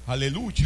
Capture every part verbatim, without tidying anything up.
Aleluya.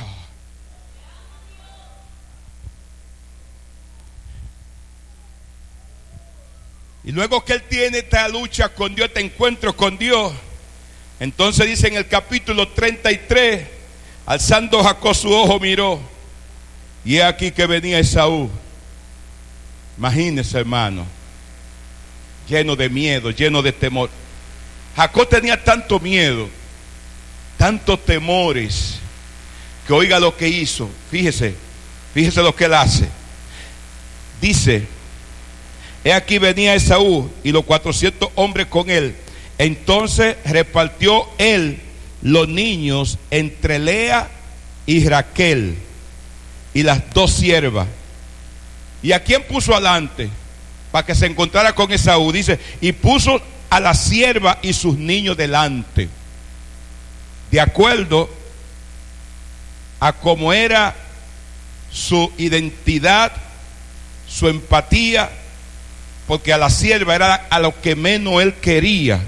Y luego que él tiene esta lucha con Dios, este encuentro con Dios, entonces dice en el capítulo treinta y tres, alzando Jacob su ojo miró, y he aquí que venía Esaú. Imagínese, hermano, lleno de miedo, lleno de temor. Jacob tenía tanto miedo, tantos temores, que oiga lo que hizo. Fíjese, fíjese lo que él hace. Dice: he aquí venía Esaú y los cuatrocientos hombres con él. Entonces repartió él los niños entre Lea y Raquel y las dos siervas. ¿Y a quién puso adelante para que se encontrara con Esaú? Dice: y puso a la sierva y sus niños delante, de acuerdo a cómo era su identidad, su empatía, porque a la sierva era a lo que menos él quería,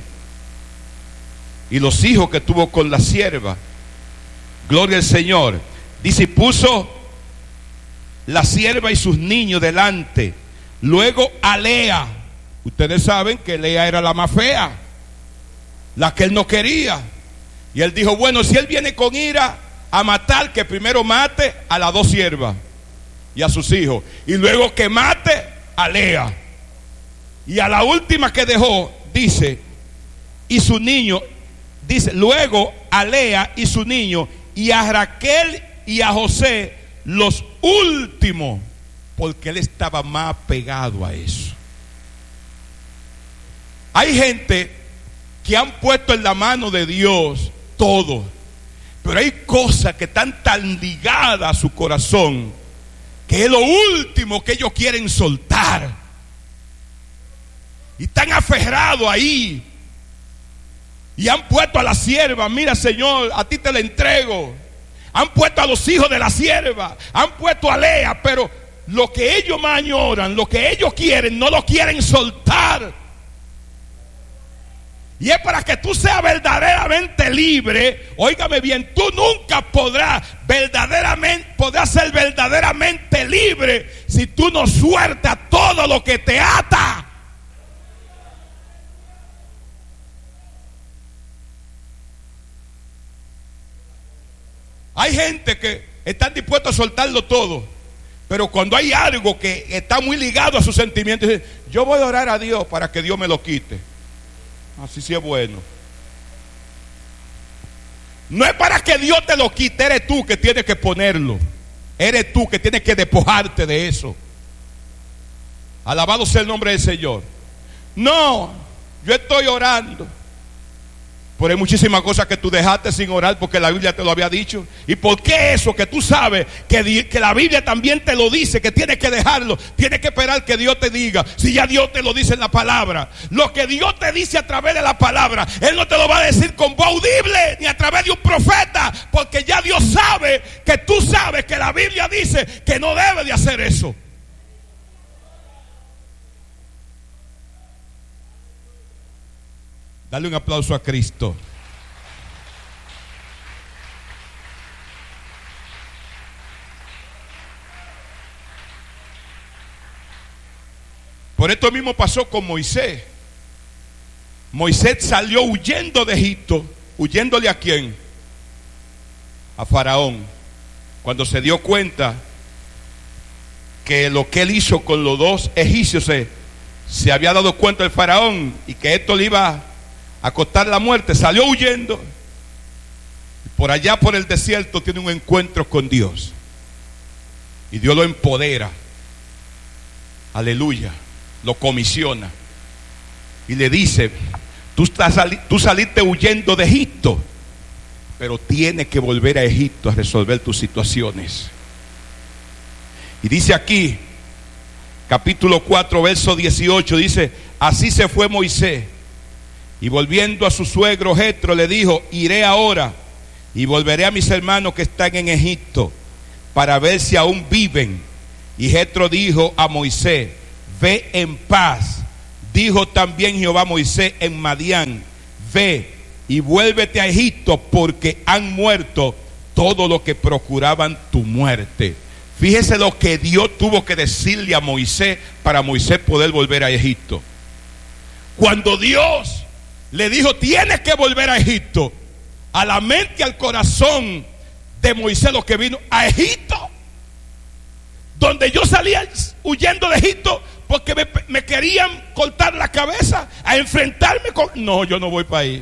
y los hijos que tuvo con la sierva. Gloria al Señor. Dice: y puso la sierva y sus niños delante. Luego a Lea. Ustedes saben que Lea era la más fea, la que él no quería. Y él dijo: bueno, si él viene con ira a matar, que primero mate a las dos siervas y a sus hijos, y luego que mate a Lea. Y a la última que dejó, dice, y su niño, dice, luego a Lea y su niño, y a Raquel y a José, los últimos, porque él estaba más pegado a eso. Hay gente que han puesto en la mano de Dios todo, pero hay cosas que están tan ligadas a su corazón que es lo último que ellos quieren soltar, y están aferrados ahí, y han puesto a la sierva: mira, Señor, a ti te la entrego. Han puesto a los hijos de la sierva, han puesto a Lea, pero lo que ellos más añoran, lo que ellos quieren, no lo quieren soltar. Y es para que tú seas verdaderamente libre. Óigame bien, tú nunca podrás verdaderamente, podrás ser verdaderamente libre si tú no sueltas todo lo que te ata. Hay gente que está dispuesta a soltarlo todo, pero cuando hay algo que está muy ligado a sus sentimientos, dice: yo voy a orar a Dios para que Dios me lo quite. Así sí es bueno. No es para que Dios te lo quite, eres tú que tienes que ponerlo. Eres tú que tienes que despojarte de eso. Alabado sea el nombre del Señor. No, yo estoy orando, pero hay muchísimas cosas que tú dejaste sin orar porque la Biblia te lo había dicho. ¿Y por qué eso que tú sabes que, que la Biblia también te lo dice, que tienes que dejarlo? Tienes que esperar que Dios te diga. Si ya Dios te lo dice en la palabra, lo que Dios te dice a través de la palabra, Él no te lo va a decir con voz audible ni a través de un profeta, porque ya Dios sabe que tú sabes que la Biblia dice que no debe de hacer eso. Dale un aplauso a Cristo. Por esto mismo pasó con Moisés. Moisés salió huyendo de Egipto. ¿Huyéndole a quién? A Faraón. Cuando se dio cuenta que lo que él hizo con los dos egipcios se, se había dado cuenta el Faraón, y que esto le iba a costar la muerte, salió huyendo. Por allá por el desierto tiene un encuentro con Dios, y Dios lo empodera. Aleluya. Lo comisiona y le dice: tú, estás sali- tú saliste huyendo de Egipto, pero tienes que volver a Egipto a resolver tus situaciones. Y dice aquí, capítulo cuatro, verso dieciocho, dice: así se fue Moisés, y volviendo a su suegro Jetro le dijo: iré ahora y volveré a mis hermanos que están en Egipto para ver si aún viven. Y Jetro dijo a Moisés: ve en paz. Dijo también Jehová a Moisés en Madián: ve y vuélvete a Egipto, porque han muerto todo lo que procuraban tu muerte. Fíjese lo que Dios tuvo que decirle a Moisés para Moisés poder volver a Egipto. Cuando Dios le dijo, tienes que volver a Egipto, a la mente y al corazón de Moisés lo que vino a Egipto, donde yo salía huyendo de Egipto porque me, me querían cortar la cabeza, a enfrentarme con... No, yo no voy para ahí.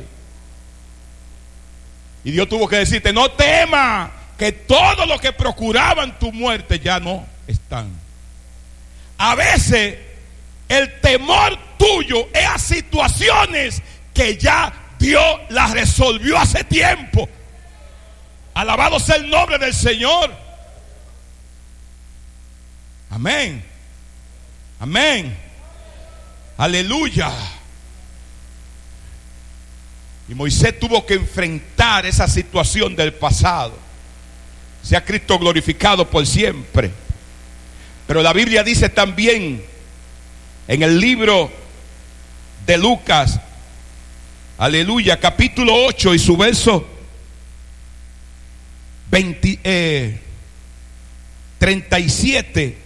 Y Dios tuvo que decirte, no temas, que todo lo que procuraban tu muerte ya no están. A veces el temor tuyo es a situaciones que ya Dios las resolvió hace tiempo. Alabado sea el nombre del Señor. Amén. Amén. Aleluya. Y Moisés tuvo que enfrentar esa situación del pasado. Sea Cristo glorificado por siempre. Pero la Biblia dice también en el libro de Lucas, aleluya, capítulo ocho y su verso veinte, eh, treinta y siete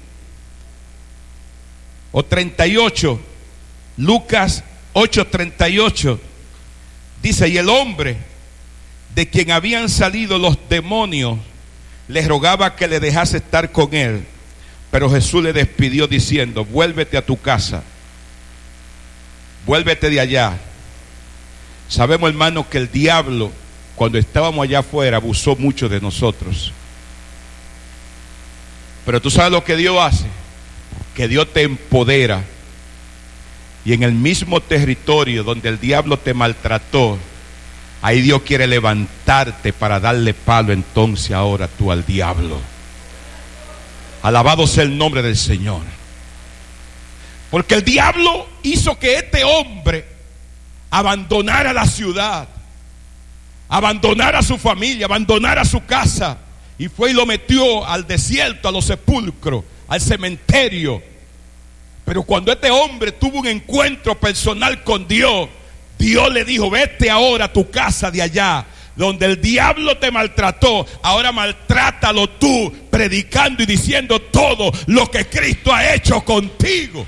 o treinta y ocho, Lucas ocho, treinta y ocho, dice, y el hombre de quien habían salido los demonios le rogaba que le dejase estar con él, pero Jesús le despidió diciendo, vuélvete a tu casa, vuélvete de allá. Sabemos, hermanos, que el diablo, cuando estábamos allá afuera, abusó mucho de nosotros. Pero tú sabes lo que Dios hace, que Dios te empodera, y en el mismo territorio donde el diablo te maltrató, ahí Dios quiere levantarte para darle palo entonces ahora tú al diablo. Alabado sea el nombre del Señor. Porque el diablo hizo que este hombre abandonara la ciudad, abandonara su familia, abandonara su casa, y fue y lo metió al desierto, a los sepulcros, al cementerio. Pero cuando este hombre tuvo un encuentro personal con Dios, Dios le dijo, vete ahora a tu casa de allá, donde el diablo te maltrató, ahora maltrátalo tú, predicando y diciendo todo lo que Cristo ha hecho contigo.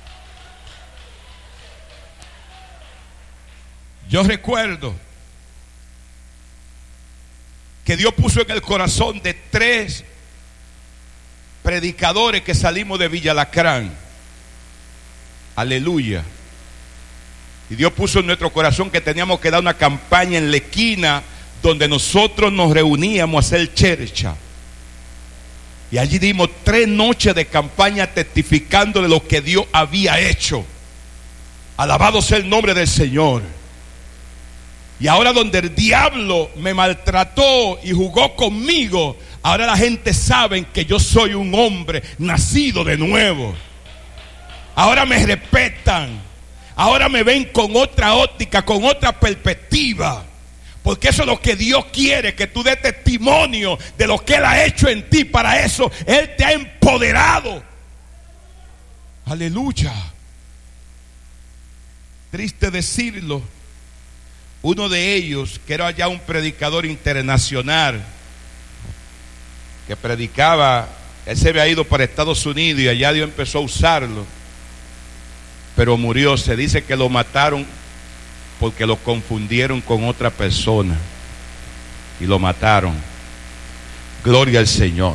Yo recuerdo que Dios puso en el corazón de tres predicadores que salimos de Villa Lacrán. Aleluya. Y Dios puso en nuestro corazón que teníamos que dar una campaña en la esquina donde nosotros nos reuníamos a hacer chercha. Y allí dimos tres noches de campaña testificando de lo que Dios había hecho. Alabado sea el nombre del Señor. Y ahora donde el diablo me maltrató y jugó conmigo, ahora la gente sabe que yo soy un hombre nacido de nuevo. Ahora me respetan. Ahora me ven con otra óptica, con otra perspectiva. Porque eso es lo que Dios quiere, que tú des testimonio de lo que Él ha hecho en ti. Para eso Él te ha empoderado. Aleluya. Triste decirlo, uno de ellos, que era ya un predicador internacional, que predicaba, él se había ido para Estados Unidos y allá Dios empezó a usarlo, pero murió. Se dice que lo mataron porque lo confundieron con otra persona y lo mataron. Gloria al Señor.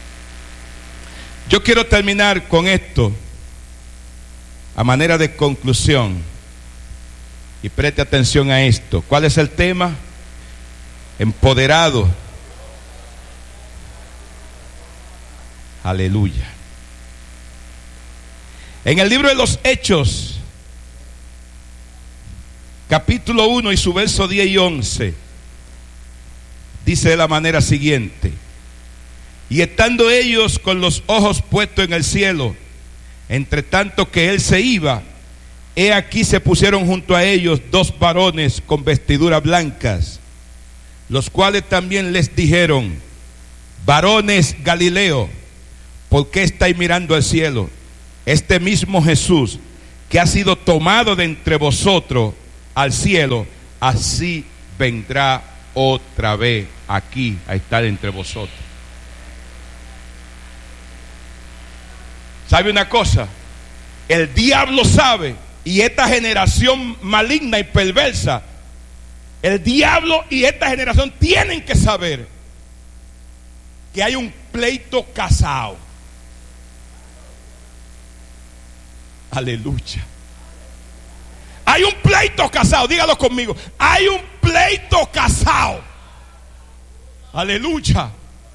Yo quiero terminar con esto a manera de conclusión. Y preste atención a esto. ¿Cuál es el tema? Empoderado. Aleluya. En el libro de los Hechos, capítulo uno y su verso diez y once, dice de la manera siguiente: y estando ellos con los ojos puestos en el cielo, entre tanto que él se iba, he aquí se pusieron junto a ellos dos varones con vestiduras blancas, los cuales también les dijeron: varones Galileo, ¿por qué estáis mirando al cielo? Este mismo Jesús que ha sido tomado de entre vosotros al cielo, así vendrá otra vez aquí a estar entre vosotros. ¿Sabe una cosa? El diablo sabe, y esta generación maligna y perversa, el diablo y esta generación tienen que saber que hay un pleito casado. Aleluya. Hay un pleito casado, dígalo conmigo. Hay un pleito casado. Aleluya.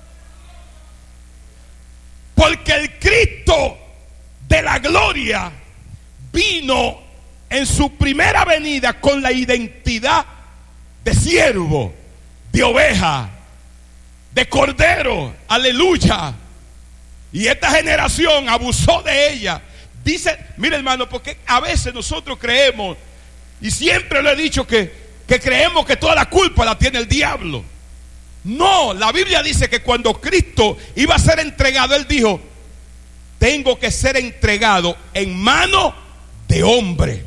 Porque el Cristo de la gloria vino en su primera venida con la identidad de siervo, de oveja, de cordero. Aleluya. Y esta generación abusó de ella. Dice, mire hermano, porque a veces nosotros creemos, y siempre lo he dicho, que, que creemos que toda la culpa la tiene el diablo. No, la Biblia dice que cuando Cristo iba a ser entregado, Él dijo: tengo que ser entregado en mano de hombre.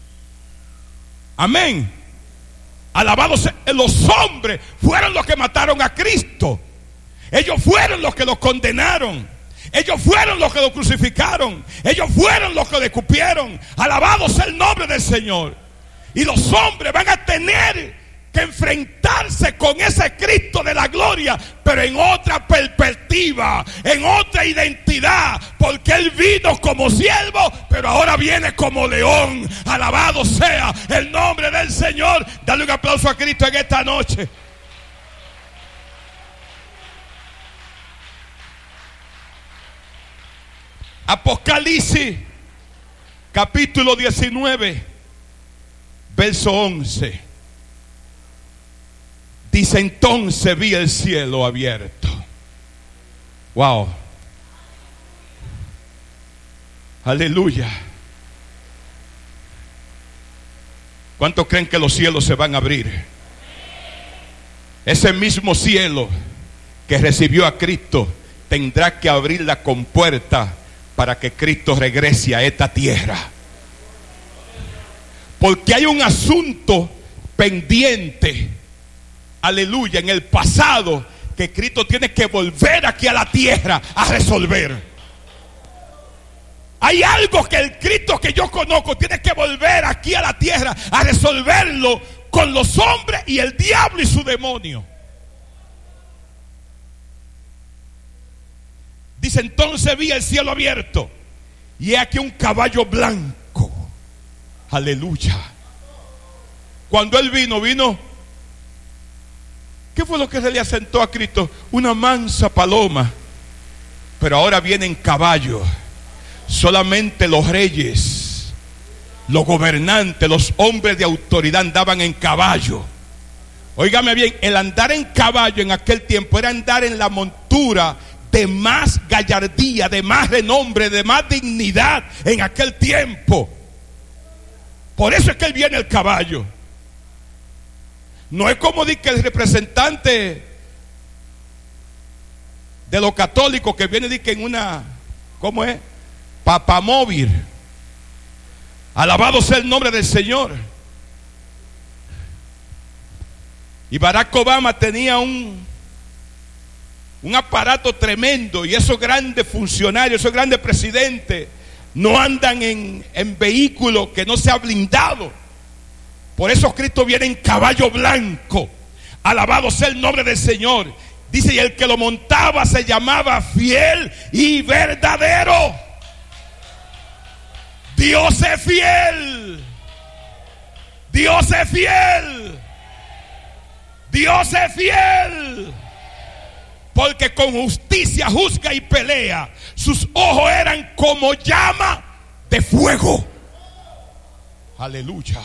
Amén. Alabado sea. Los hombres fueron los que mataron a Cristo. Ellos fueron los que lo condenaron. Ellos fueron los que lo crucificaron. Ellos fueron los que lo escupieron. Alabado sea el nombre del Señor. Y los hombres van a tener que enfrentarse con ese Cristo de la gloria, pero en otra perspectiva, en otra identidad, porque Él vino como siervo, pero ahora viene como león. Alabado sea el nombre del Señor. Dale un aplauso a Cristo en esta noche. Apocalipsis capítulo diecinueve verso once. Dice: entonces vi el cielo abierto. Wow. Aleluya. ¿Cuántos creen que los cielos se van a abrir? Ese mismo cielo que recibió a Cristo tendrá que abrir la compuerta para que Cristo regrese a esta tierra. Porque hay un asunto pendiente, aleluya, en el pasado, que Cristo tiene que volver aquí a la tierra a resolver. Hay algo que el Cristo que yo conozco tiene que volver aquí a la tierra a resolverlo con los hombres y el diablo y su demonio. Dice: entonces vi el cielo abierto y he aquí un caballo blanco. Aleluya. Cuando Él vino, vino, ¿qué fue lo que se le asentó a Cristo? Una mansa paloma. Pero ahora viene en caballo. Solamente los reyes, los gobernantes, los hombres de autoridad andaban en caballo. Óigame bien, el andar en caballo en aquel tiempo era andar en la montura de más gallardía, de más renombre, de más dignidad en aquel tiempo. Por eso es que Él viene el caballo. No es como dice el representante de los católicos que viene dice, en una, ¿cómo es? Papamóvil. Alabado sea el nombre del Señor. Y Barack Obama tenía un un aparato tremendo, y esos grandes funcionarios, esos grandes presidentes no andan en, en vehículos que no sea blindado. Por eso Cristo viene en caballo blanco. Alabado sea el nombre del Señor. Dice: y el que lo montaba se llamaba Fiel y Verdadero. Dios es fiel. Dios es fiel. Dios es fiel. Porque con justicia juzga y pelea. Sus ojos eran como llama de fuego. Aleluya.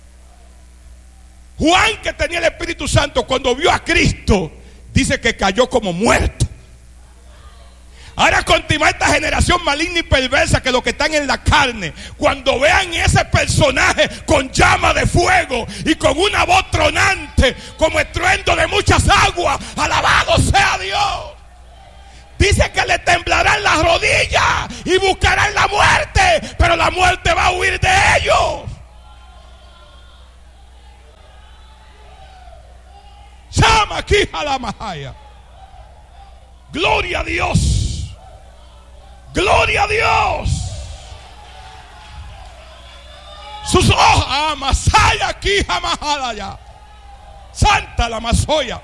Juan, que tenía el Espíritu Santo, cuando vio a Cristo, dice que cayó como muerto. Ahora continúa esta generación maligna y perversa, que los que están en la carne, cuando vean ese personaje con llama de fuego y con una voz tronante como estruendo de muchas aguas, alabado sea Dios, dice que le temblarán las rodillas y buscarán la muerte, pero la muerte va a huir de ellos. aquí a la Mahaya. Gloria a Dios. Gloria a Dios. Sus ojos, ah, Masaya aquí a Mahalaya. Santa la Masoya.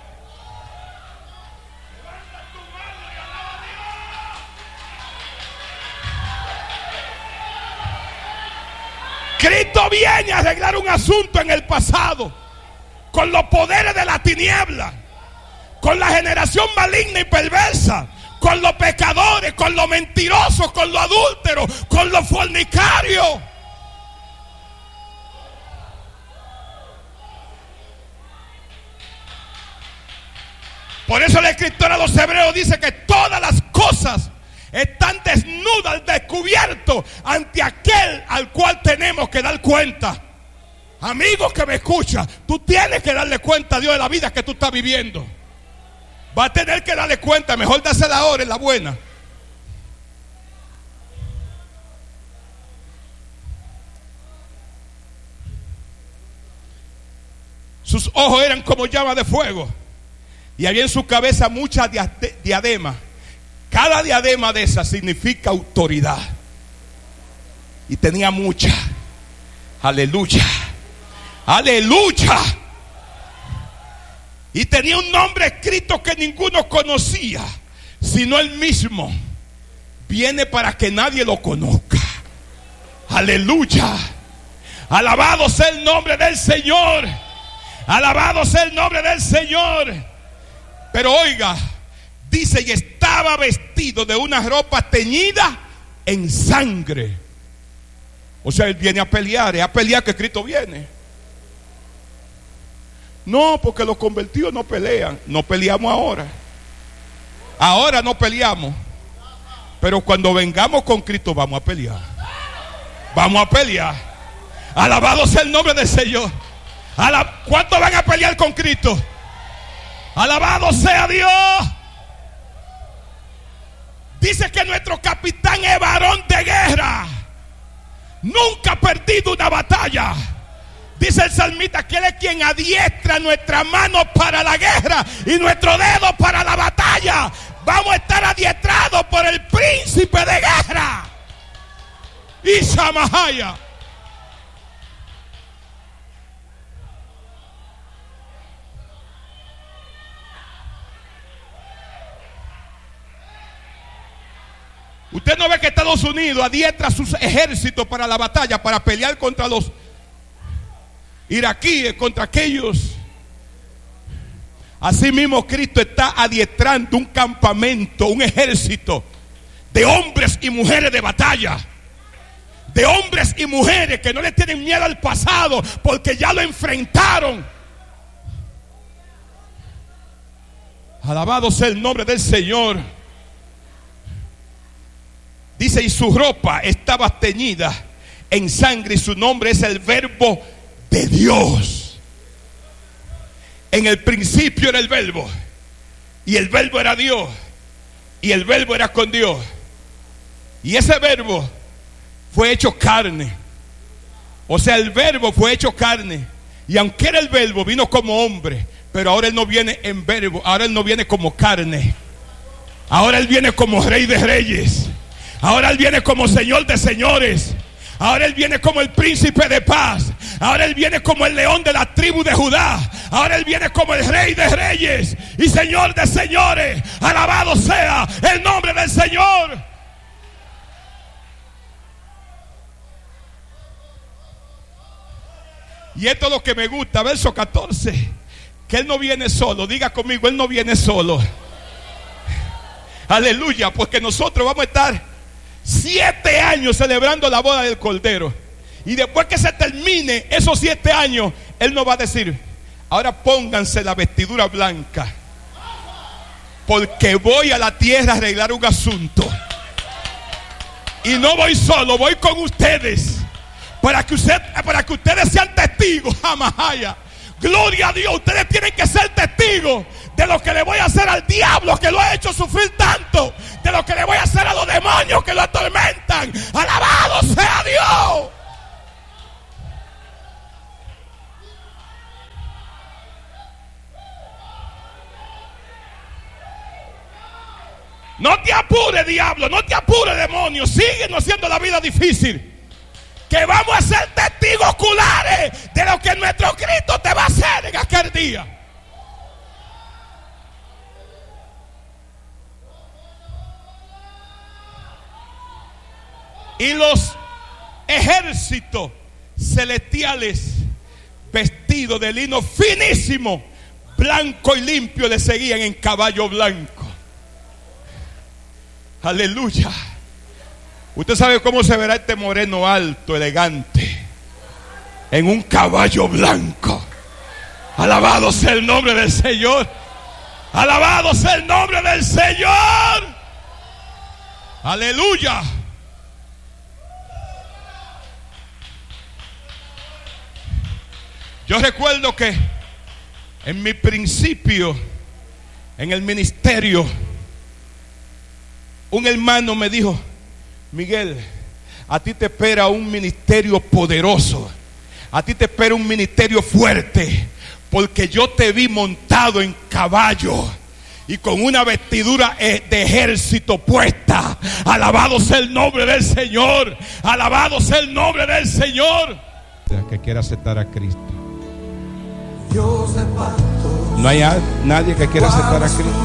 Cristo viene a arreglar un asunto en el pasado con los poderes de la tiniebla, con la generación maligna y perversa, con los pecadores, con los mentirosos, con los adúlteros, con los fornicarios. Por eso la escritura a los hebreos dice que todas las cosas están desnudas, al descubierto, ante aquel al cual tenemos que dar cuenta. Amigo que me escucha, tú tienes que darle cuenta a Dios de la vida que tú estás viviendo. Va a tener que darle cuenta, mejor dásela ahora en la buena. Sus ojos eran como llamas de fuego y había en su cabeza muchas diademas. Cada diadema de esas significa autoridad. Y tenía mucha. Aleluya. Aleluya. Y tenía un nombre escrito que ninguno conocía, sino él mismo. Viene para que nadie lo conozca. Aleluya. Alabado sea el nombre del Señor. Alabado sea el nombre del Señor. Pero oiga, dice, y estaba vestido de una ropa teñida en sangre. O sea, él viene a pelear, es a pelear que Cristo viene. No, porque los convertidos no pelean. No peleamos ahora. Ahora no peleamos. Pero cuando vengamos con Cristo vamos a pelear. Vamos a pelear. Alabado sea el nombre del Señor. Alab- ¿Cuántos van a pelear con Cristo? Alabado sea Dios. Dice que nuestro capitán es varón de guerra. Nunca ha perdido una batalla. Dice el salmista que él es quien adiestra nuestras manos para la guerra y nuestros dedos para la batalla. Vamos a estar adiestrados por el príncipe de guerra, Isha Mahaya. Usted no ve que Estados Unidos adiestra sus ejércitos para la batalla, para pelear contra los iraquíes, contra aquellos. Asimismo, Cristo está adiestrando un campamento, un ejército de hombres y mujeres de batalla. De hombres y mujeres que no le tienen miedo al pasado porque ya lo enfrentaron. Alabado sea el nombre del Señor. Dice, y su ropa estaba teñida en sangre y su nombre es el Verbo de Dios. En el principio era el Verbo y el Verbo era Dios y el Verbo era con Dios. Y ese Verbo fue hecho carne. O sea, el Verbo fue hecho carne. Y aunque era el Verbo, vino como hombre. Pero ahora él no viene en verbo, ahora él no viene como carne. Ahora él viene como Rey de Reyes. Ahora él viene como Señor de señores. Ahora él viene como el príncipe de paz. Ahora él viene como el león de la tribu de Judá. Ahora él viene como el Rey de reyes y Señor de señores. Alabado sea el nombre del Señor. Y esto es lo que me gusta, verso catorce. Que él no viene solo. Diga conmigo, él no viene solo. Aleluya, porque nosotros vamos a estar siete años celebrando la boda del Cordero. Y después que se termine esos siete años, él nos va a decir, ahora pónganse la vestidura blanca, porque voy a la tierra a arreglar un asunto. Y no voy solo, voy con ustedes, para que, usted, para que ustedes sean testigos. Jamahaya. Gloria a Dios, ustedes tienen que ser testigos de lo que le voy a hacer al diablo que lo ha hecho sufrir tanto, de lo que le voy a hacer a los demonios que lo atormentan. Alabado sea Dios. No te apures, diablo, no te apures, demonio. Síguenos haciendo la vida difícil. Que vamos a ser testigos oculares de lo que nuestro Cristo te va a hacer en aquel día. Y los ejércitos celestiales, vestidos de lino finísimo, blanco y limpio, le seguían en caballo blanco. Aleluya. Usted sabe cómo se verá este moreno alto, elegante, en un caballo blanco. Alabado sea el nombre del Señor. Alabado sea el nombre del Señor. Aleluya. Yo recuerdo que en mi principio, en el ministerio, un hermano me dijo: Miguel, a ti te espera un ministerio poderoso, a ti te espera un ministerio fuerte, porque yo te vi montado en caballo y con una vestidura de ejército puesta. Alabado sea el nombre del Señor, alabado sea el nombre del Señor. Que quiera aceptar a Cristo. No hay a, nadie que quiera aceptar a Cristo.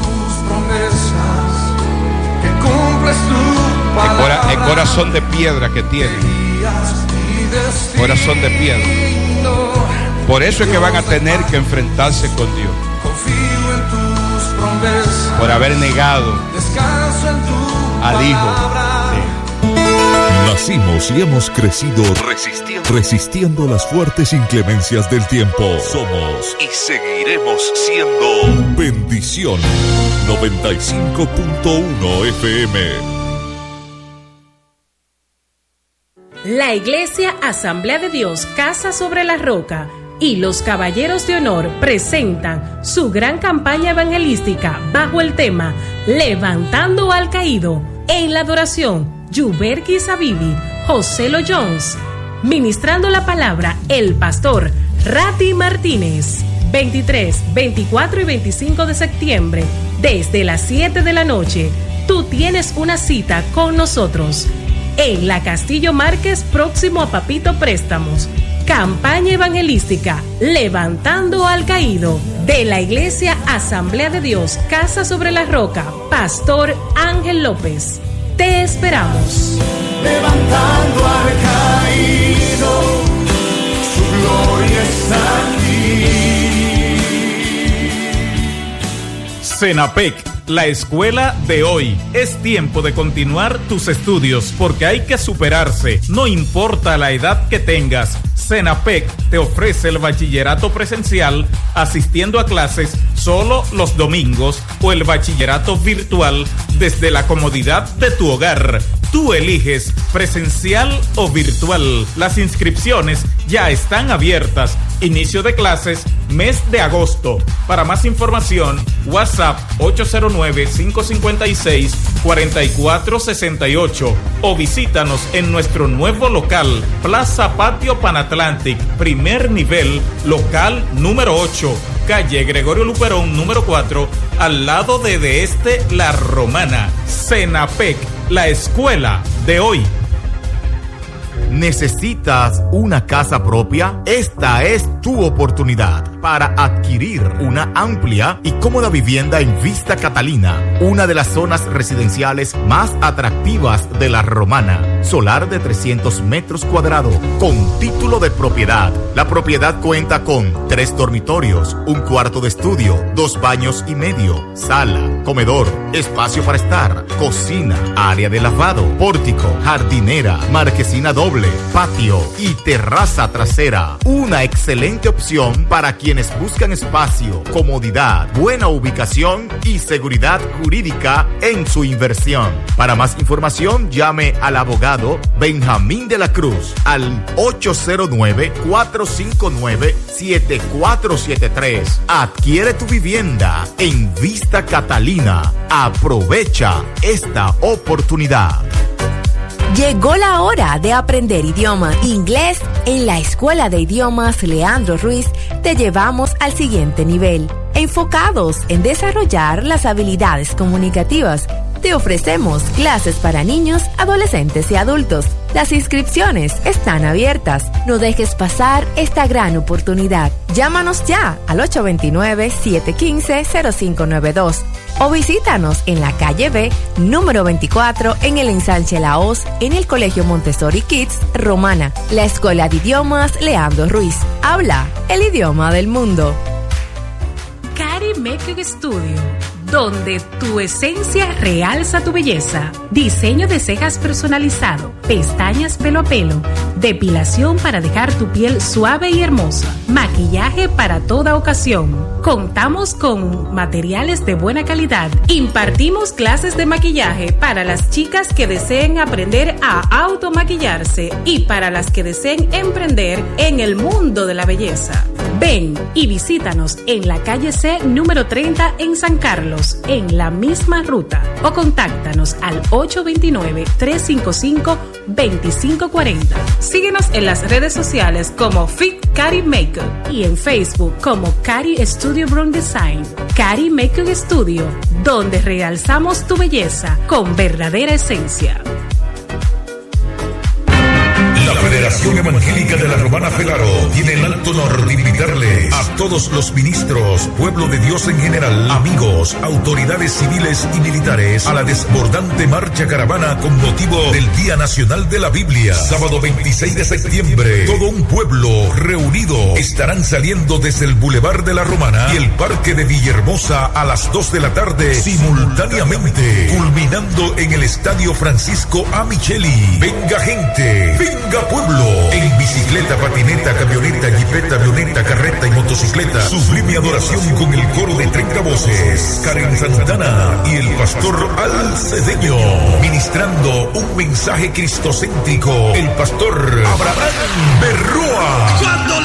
El, cora, el corazón de piedra que tiene, corazón de piedra. Por eso es que van a tener que enfrentarse con Dios, por haber negado al Hijo. Nacimos y hemos crecido resistiendo, resistiendo las fuertes inclemencias del tiempo. Somos y seguiremos siendo Bendición noventa y cinco punto uno F M. La Iglesia Asamblea de Dios Casa sobre la Roca y los Caballeros de Honor presentan su gran campaña evangelística bajo el tema Levantando al Caído. En la adoración, Yuberki Sabibi, José Lo Jones. Ministrando la palabra, el pastor Rati Martínez. veintitrés, veinticuatro y veinticinco de septiembre, desde las siete de la noche. Tú tienes una cita con nosotros en la Castillo Márquez, próximo a Papito Préstamos. Campaña evangelística Levantando al Caído, de la Iglesia Asamblea de Dios Casa sobre la Roca, Pastor Ángel López. Te esperamos. Levantando al caído, su gloria está aquí. Senapec, la escuela de hoy. Es tiempo de continuar tus estudios porque hay que superarse, no importa la edad que tengas. Senapec te ofrece el bachillerato presencial asistiendo a clases solo los domingos o el bachillerato virtual desde la comodidad de tu hogar. Tú eliges presencial o virtual. Las inscripciones ya están abiertas. Inicio de clases mes de agosto. Para más información, WhatsApp ocho cero nueve, cinco cinco seis, cuatro cuatro seis ocho o visítanos en nuestro nuevo local, Plaza Patio Panatlantic, primer nivel, local número ocho, calle Gregorio Luperón número cuatro, al lado de De Este La Romana. Senapec, la escuela de hoy. ¿Necesitas una casa propia? Esta es tu oportunidad para adquirir una amplia y cómoda vivienda en Vista Catalina, una de las zonas residenciales más atractivas de La Romana. Solar de trescientos metros cuadrados, con título de propiedad. La propiedad cuenta con tres dormitorios, un cuarto de estudio, dos baños y medio, sala, comedor, espacio para estar, cocina, área de lavado, pórtico, jardinera, marquesina doble, patio y terraza trasera. Una excelente opción para quienes buscan espacio, comodidad, buena ubicación y seguridad jurídica en su inversión. Para más información, llame al abogado Benjamín de la Cruz al ocho cero nueve, cuatro cinco nueve, siete cuatro siete tres. Adquiere tu vivienda en Vista Catalina. Aprovecha esta oportunidad. Llegó la hora de aprender idioma inglés. En la Escuela de Idiomas Leandro Ruiz te llevamos al siguiente nivel, enfocados en desarrollar las habilidades comunicativas Te ofrecemos clases para niños, adolescentes y adultos. Las inscripciones están abiertas. No dejes pasar esta gran oportunidad. Llámanos ya al ocho dos nueve, siete uno cinco, cero cinco nueve dos o visítanos en la calle B, número veinticuatro, en el ensanche La Hoz, en el Colegio Montessori Kids Romana. La Escuela de Idiomas Leandro Ruiz. Habla el idioma del mundo. Cari Makeup Studio, donde tu esencia realza tu belleza. Diseño de cejas personalizado, pestañas pelo a pelo, depilación para dejar tu piel suave y hermosa, maquillaje para toda ocasión. Contamos con materiales de buena calidad. Impartimos clases de maquillaje para las chicas que deseen aprender a automaquillarse y para las que deseen emprender en el mundo de la belleza. Ven y visítanos en la calle C número treinta en San Carlos, en la misma ruta, o contáctanos al ocho dos nueve, tres cinco cinco, dos cinco cuatro cero. Síguenos en las redes sociales como Fit Cari Makeup y en Facebook como Cari Studio Brand Design. Cari Makeup Studio, donde realzamos tu belleza con verdadera esencia. La Federación Evangélica de la Romana Felaro tiene el alto honor de invitarle a todos los ministros, pueblo de Dios en general, amigos, autoridades civiles y militares a la desbordante marcha caravana con motivo del Día Nacional de la Biblia. Sábado veintiséis de septiembre, todo un pueblo reunido estarán saliendo desde el Boulevard de la Romana y el Parque de Villahermosa a las dos de la tarde simultáneamente, culminando en el Estadio Francisco A. Micheli. Venga gente, venga pueblo, en bicicleta, patineta, camioneta, jipeta, avioneta, carreta y motocicleta. Sublime adoración con el coro de treinta voces, Karen Santana y el pastor Al Cedeño, ministrando un mensaje cristocéntrico, el pastor Abraham Berroa.